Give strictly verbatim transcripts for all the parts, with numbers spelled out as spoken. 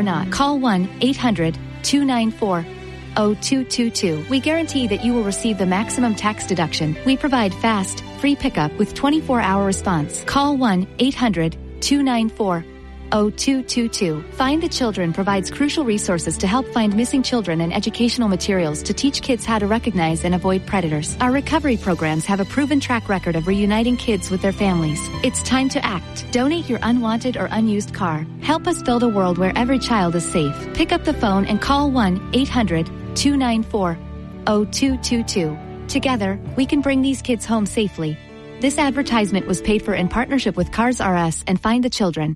or not. Call one eight hundred two nine four oh two two two. We guarantee that you will receive the maximum tax deduction. We provide fast, free pickup with twenty-four hour response. Call one eight hundred two nine four oh two two two. Find the Children provides crucial resources to help find missing children and educational materials to teach kids how to recognize and avoid predators. Our recovery programs have a proven track record of reuniting kids with their families. It's time to act. Donate your unwanted or unused car. Help us build a world where every child is safe. Pick up the phone and call one eight hundred two nine four oh two two two. Together, we can bring these kids home safely. This advertisement was paid for in partnership with Cars R Us and Find the Children.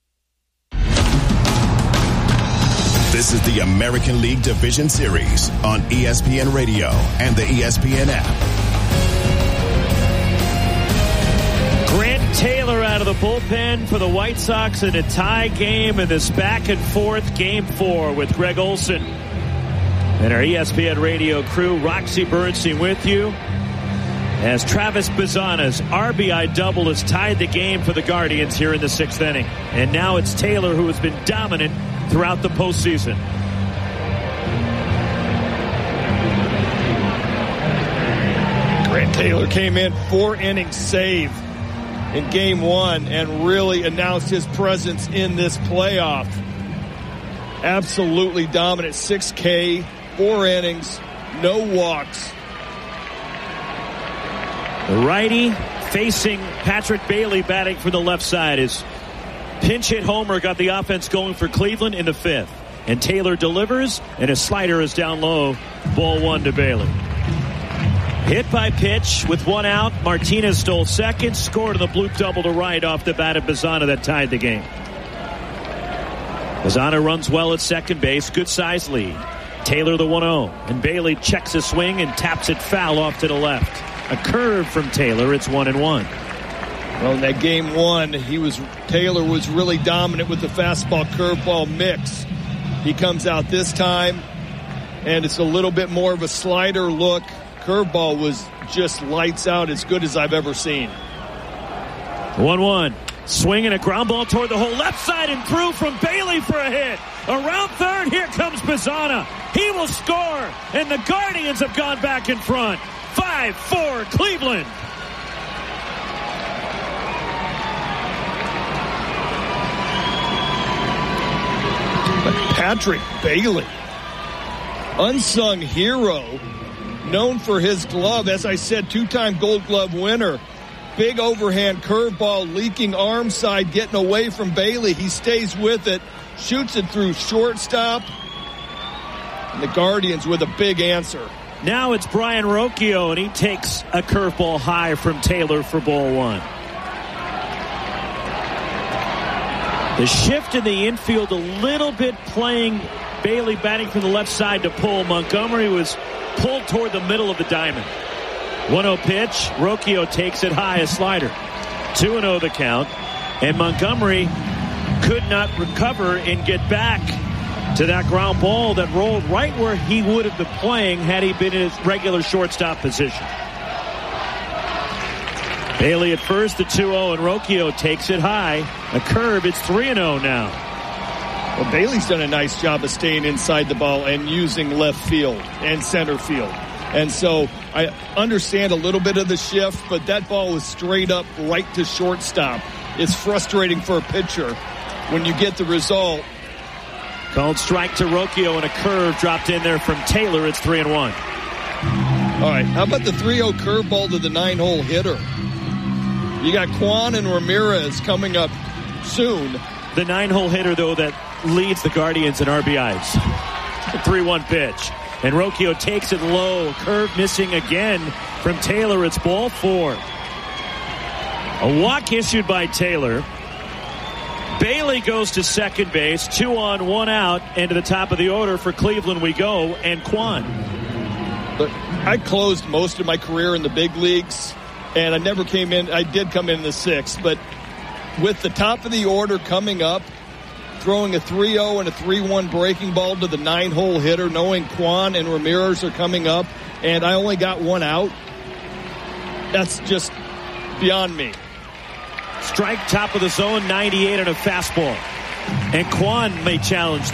This is the American League Division Series on E S P N Radio and the E S P N app. Grant Taylor out of the bullpen for the White Sox in a tie game in this back and forth game four with Greg Olson and our E S P N Radio crew. Roxy Bernstein with you as Travis Bazzana's R B I double has tied the game for the Guardians here in the sixth inning. And now it's Taylor who has been dominant throughout the postseason. Grant Taylor came in four innings save in game one and really announced his presence in this playoff. Absolutely dominant. six K, four innings, no walks. The righty facing Patrick Bailey batting from the left side. His pinch hit homer got the offense going for Cleveland in the fifth. And Taylor delivers, and his slider is down low. Ball one to Bailey. Hit by pitch with one out. Martinez stole second, scored on the bloop double to right off the bat of Bazzana that tied the game. Bazzana runs well at second base. Good size lead. Taylor the one oh. And Bailey checks a swing and taps it foul off to the left. A curve from Taylor. It's one and one. Well, in that game one, he was Taylor was really dominant with the fastball curveball mix. He comes out this time, and it's a little bit more of a slider look. Curveball was just lights out, as good as I've ever seen. one one. Swing and a ground ball toward the hole left side and through from Bailey for a hit. Around third, here comes Bazzana. He will score, and the Guardians have gone back in front. five four Cleveland. Patrick Bailey, unsung hero, known for his glove. As I said, two-time Gold Glove winner. Big overhand curveball, leaking arm side, getting away from Bailey. He stays with it, shoots it through shortstop. And the Guardians with a big answer. Now it's Brian Rocchio, and he takes a curveball high from Taylor for ball one. The shift in the infield a little bit, playing Bailey batting from the left side to pull. Montgomery was pulled toward the middle of the diamond. one oh pitch. Rocchio takes it high, a slider. two and oh the count. And Montgomery could not recover and get back to that ground ball that rolled right where he would have been playing had he been in his regular shortstop position. Bailey at first, the two oh, and Rocchio takes it high. A curve, it's three and oh now. Well, Bailey's done a nice job of staying inside the ball and using left field and center field. And so I understand a little bit of the shift, but that ball was straight up right to shortstop. It's frustrating for a pitcher when you get the result. Called strike to Rocchio, and a curve dropped in there from Taylor. It's three and one. All right, how about the three oh curveball to the nine-hole hitter? You got Kwan and Ramirez coming up soon. The nine-hole hitter, though, that leads the Guardians in R B Is. three one pitch. And Rocchio takes it low. Curve missing again from Taylor. It's ball four. A walk issued by Taylor. Bailey goes to second base. Two on, one out. And to the top of the order for Cleveland we go. And Kwan. But I closed most of my career in the big leagues. And I never came in. I did come in the sixth. But with the top of the order coming up, throwing a three oh and a three one breaking ball to the nine-hole hitter, knowing Kwan and Ramirez are coming up, and I only got one out, that's just beyond me. Strike top of the zone, ninety-eight on a fastball. And Kwan may challenge